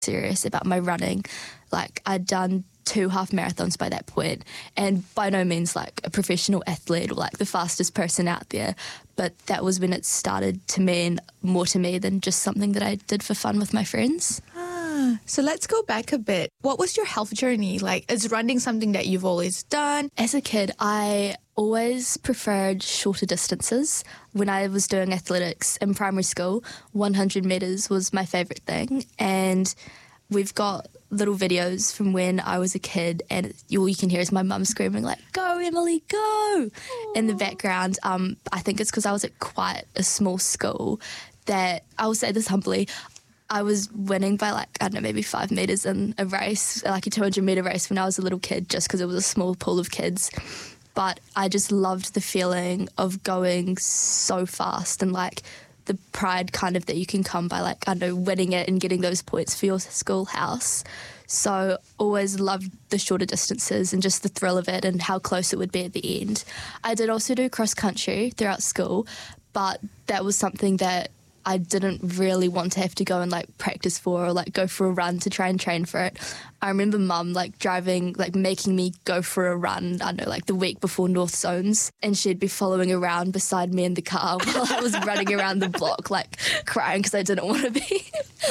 serious about my running. Like, I'd done 2 half marathons by that point, and by no means like a professional athlete or like the fastest person out there, but that was when it started to mean more to me than just something that I did for fun with my friends. So let's go back a bit. What was your health journey like? Is running something that you've always done? As a kid, I always preferred shorter distances. When I was doing athletics in primary school, 100 metres was my favourite thing, and we've got little videos from when I was a kid, and all you can hear is my mum screaming like, "Go, Emily, go!" in the background. I think it's because I was at quite a small school that, I will say this humbly, I was winning by like, I don't know, maybe 5 metres in a race, like a 200-metre race when I was a little kid, just because it was a small pool of kids. But I just loved the feeling of going so fast and like the pride kind of that you can come by, like, I don't know, winning it and getting those points for your schoolhouse. So always loved the shorter distances and just the thrill of it and how close it would be at the end. I did also do cross country throughout school, but that was something that I didn't really want to have to go and like practice for or like go for a run to try and train for it. I remember mum like driving, like making me go for a run, I don't know, like the week before North Zones, and she'd be following around beside me in the car while I was running around the block like crying because I didn't want to be.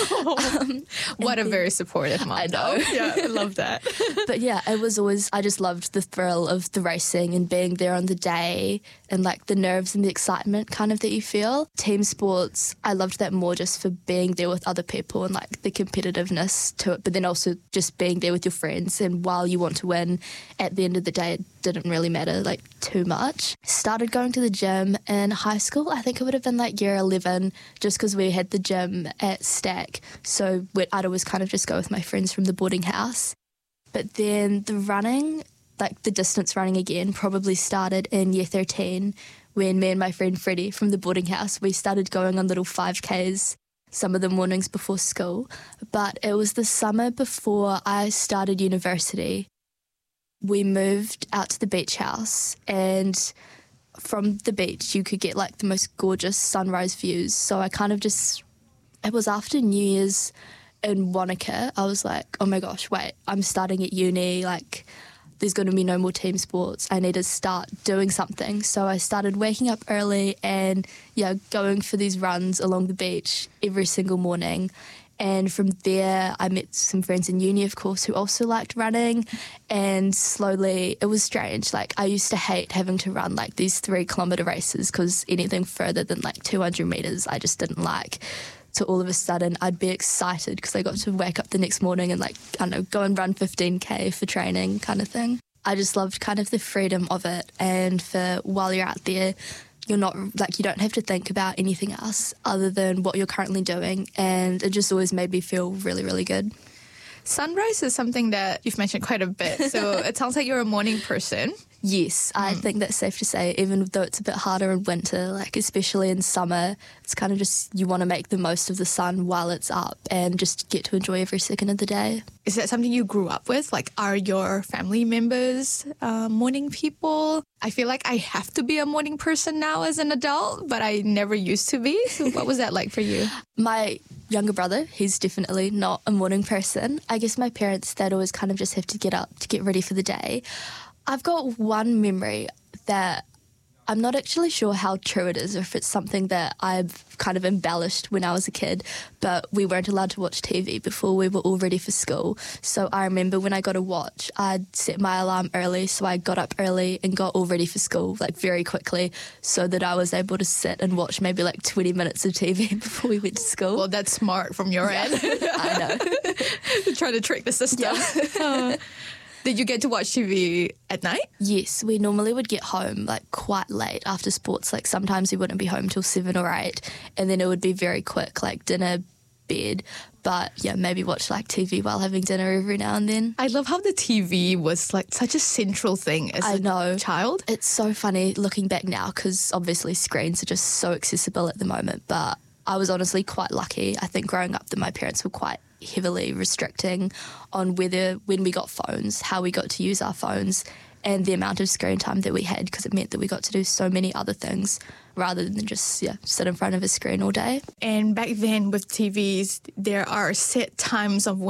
What a very supportive mom. I know. Yeah, I love that. But yeah, it was always, I just loved the thrill of the racing and being there on the day and like the nerves and the excitement kind of that you feel. Team sports, I loved that more just for being there with other people and like the competitiveness to it, but then also just being there with your friends, and while you want to win, at the end of the day it didn't really matter like too much. Started going to the gym in high school. I think it would have been like year 11, just because we had the gym at Stack, so I'd always kind of just go with my friends from the boarding house. But then the running, like the distance running again, probably started in year 13 when me and my friend Freddie from the boarding house, we started going on little 5Ks some of the mornings before school. But it was the summer before I started university. We moved out to the beach house, and from the beach you could get like the most gorgeous sunrise views. So I kind of just, it was after New Year's in Wanaka, I was like, oh my gosh, wait, I'm starting at uni, like there's going to be no more team sports. I need to start doing something. So I started waking up early and, yeah, going for these runs along the beach every single morning. And from there, I met some friends in uni, of course, who also liked running. And slowly, it was strange. Like, I used to hate having to run, like, these 3-kilometre races because anything further than, like, 200 metres I just didn't like. So all of a sudden, I'd be excited because I got to wake up the next morning and, like, I don't know, go and run 15K for training kind of thing. I just loved kind of the freedom of it. And for while you're out there, you're not, like, you don't have to think about anything else other than what you're currently doing. And it just always made me feel really, really good. Sunrise is something that you've mentioned quite a bit. So it sounds like you're a morning person. Yes, I think that's safe to say, even though it's a bit harder in winter, like especially in summer, it's kind of just you want to make the most of the sun while it's up and just get to enjoy every second of the day. Is that something you grew up with? Like, are your family members morning people? I feel like I have to be a morning person now as an adult, but I never used to be. So what was that like for you? My younger brother, he's definitely not a morning person. I guess my parents, they'd always kind of just have to get up to get ready for the day. I've got one memory that I'm not actually sure how true it is, or if it's something that I've kind of embellished when I was a kid, but we weren't allowed to watch TV before we were all ready for school. So I remember when I got a watch, I'd set my alarm early, so I got up early and got all ready for school, like very quickly, so that I was able to sit and watch maybe like 20 minutes of TV before we went to school. Well, that's smart from your end. I know. Trying to trick the system. Yeah. Did you get to watch TV at night? Yes, we normally would get home like quite late after sports. Like sometimes we wouldn't be home till 7 or 8, and then it would be very quick, like dinner, bed. But yeah, maybe watch like TV while having dinner every now and then. I love how the TV was like such a central thing as a child. It's so funny looking back now because obviously screens are just so accessible at the moment. But I was honestly quite lucky. I think growing up that my parents were quite heavily restricting on when we got phones, how we got to use our phones, and the amount of screen time that we had, because it meant that we got to do so many other things rather than just sit in front of a screen all day. And back then with TVs, there are set times of